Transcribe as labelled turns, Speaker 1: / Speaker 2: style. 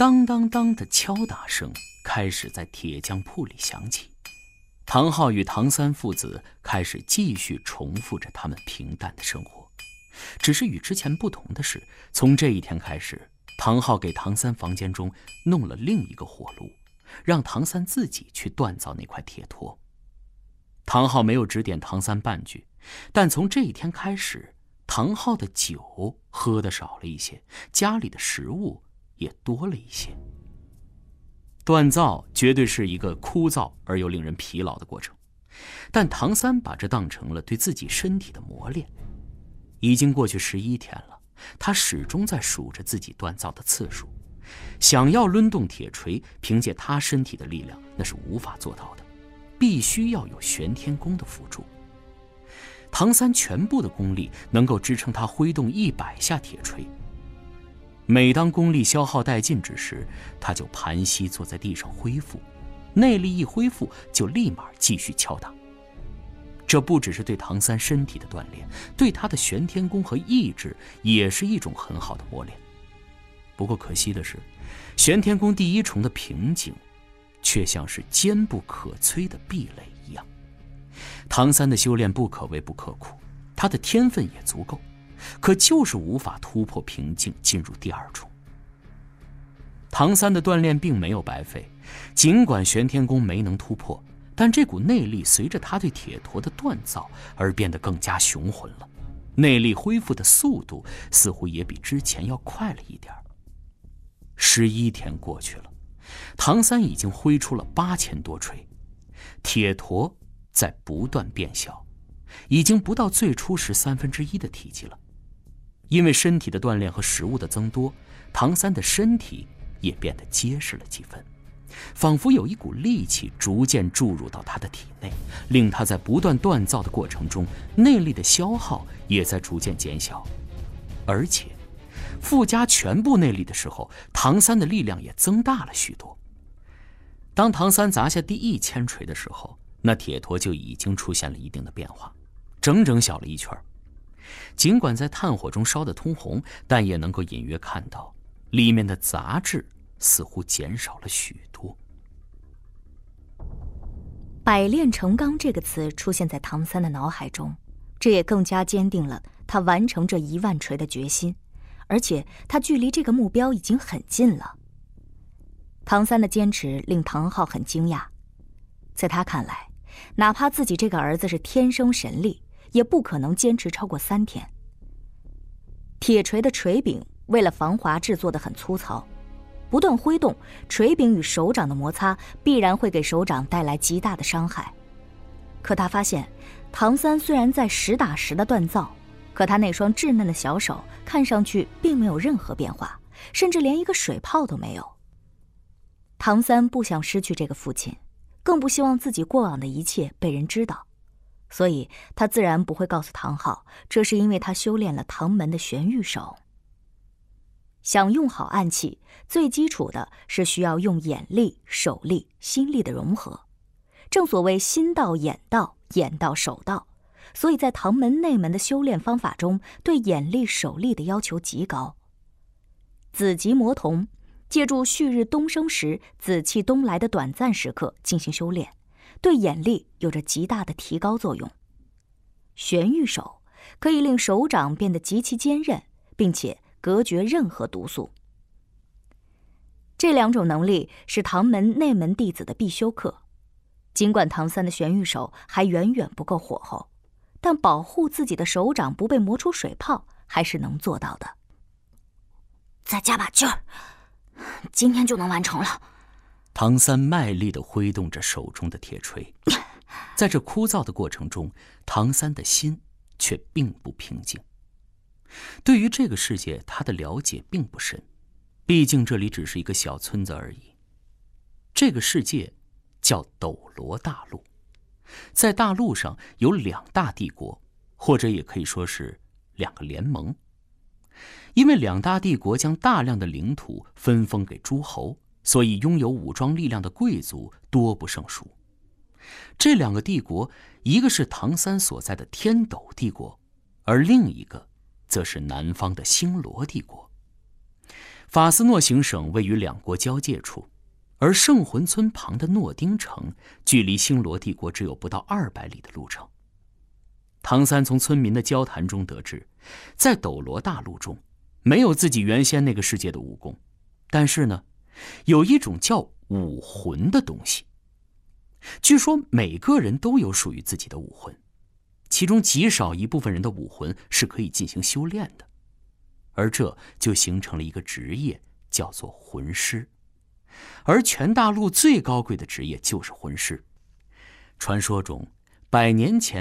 Speaker 1: 当当当的敲打声开始在铁匠铺里响起。唐昊与唐三父子开始继续重复着他们平淡的生活，只是与之前不同的是，从这一天开始，唐昊给唐三房间中弄了另一个火炉，让唐三自己去锻造那块铁坨。唐昊没有指点唐三半句，但从这一天开始，唐昊的酒喝得少了一些，家里的食物也多了一些。锻造绝对是一个枯燥而又令人疲劳的过程，但唐三把这当成了对自己身体的磨练。已经过去11天了，他始终在数着自己锻造的次数。想要抡动铁锤，凭借他身体的力量，那是无法做到的，必须要有玄天功的辅助。唐三全部的功力能够支撑他挥动100下铁锤。每当功力消耗殆尽之时，他就盘膝坐在地上恢复，内力一恢复，就立马继续敲打。这不只是对唐三身体的锻炼，对他的玄天功和意志也是一种很好的磨练。不过可惜的是，玄天功第一重的瓶颈，却像是坚不可摧的壁垒一样。唐三的修炼不可谓不刻苦，他的天分也足够，可就是无法突破瓶颈进入第2重。唐三的锻炼并没有白费，尽管玄天功没能突破，但这股内力随着他对铁坨的锻造而变得更加雄浑了，内力恢复的速度似乎也比之前要快了一点。11天过去了，唐三已经挥出了8000多锤，铁坨在不断变小，已经不到最初时1/3的体积了。因为身体的锻炼和食物的增多，唐三的身体也变得结实了几分，仿佛有一股力气逐渐注入到他的体内，令他在不断锻造的过程中，内力的消耗也在逐渐减小。而且附加全部内力的时候，唐三的力量也增大了许多。当唐三砸下第1000锤的时候，那铁坨就已经出现了一定的变化，整整小了一圈。尽管在炭火中烧得通红，但也能够隐约看到里面的杂质似乎减少了许多。
Speaker 2: 百炼成钢这个词出现在唐三的脑海中，这也更加坚定了他完成这1万锤的决心，而且他距离这个目标已经很近了。唐三的坚持令唐昊很惊讶，在他看来，哪怕自己这个儿子是天生神力，也不可能坚持超过3天。铁锤的锤柄为了防滑制作得很粗糙，不断挥动，锤柄与手掌的摩擦必然会给手掌带来极大的伤害。可他发现，唐三虽然在实打实的锻造，可他那双稚嫩的小手看上去并没有任何变化，甚至连一个水泡都没有。唐三不想失去这个父亲，更不希望自己过往的一切被人知道，所以他自然不会告诉唐昊，这是因为他修炼了唐门的玄玉手。想用好暗器，最基础的是需要用眼力、手力、心力的融合。正所谓心到眼到，眼到手到，所以在唐门内门的修炼方法中，对眼力、手力的要求极高。紫极魔瞳借助旭日东升时紫气东来的短暂时刻进行修炼，对眼力有着极大的提高作用。玄玉手可以令手掌变得极其坚韧，并且隔绝任何毒素。这2种能力是唐门内门弟子的必修课。尽管唐三的玄玉手还远远不够火候，但保护自己的手掌不被磨出水泡还是能做到的。
Speaker 3: 再加把劲儿，今天就能完成了。
Speaker 1: 唐三卖力地挥动着手中的铁锤，在这枯燥的过程中，唐三的心却并不平静。对于这个世界，他的了解并不深，毕竟这里只是一个小村子而已。这个世界叫斗罗大陆，在大陆上有2大帝国，或者也可以说是2个联盟。因为2大帝国将大量的领土分封给诸侯，所以拥有武装力量的贵族多不胜数。这2个帝国，一个是唐三所在的天斗帝国，而另一个则是南方的星罗帝国。 法斯诺行省位于两国交界处，而圣魂村旁的诺丁城距离星罗帝国只有不到200里的路程。唐三从村民的交谈中得知，在斗罗大陆中没有自己原先那个世界的武功，但是呢，有一种叫武魂的东西。据说每个人都有属于自己的武魂，其中极少一部分人的武魂是可以进行修炼的，而这就形成了一个职业，叫做魂师。而全大陆最高贵的职业就是魂师。传说中，100年前